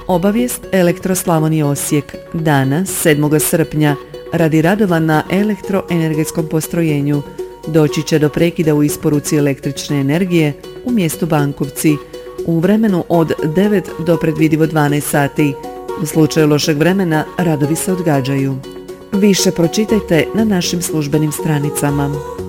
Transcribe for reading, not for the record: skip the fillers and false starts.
Obavijest Elektroslavonije Osijek dana 7. srpnja radi radova na elektroenergetskom postrojenju doći će do prekida u isporuci električne energije u mjestu Bankovci u vremenu od 9 do predvidivo 12 sati. U slučaju lošeg vremena radovi se odgađaju. Više pročitajte na našim službenim stranicama.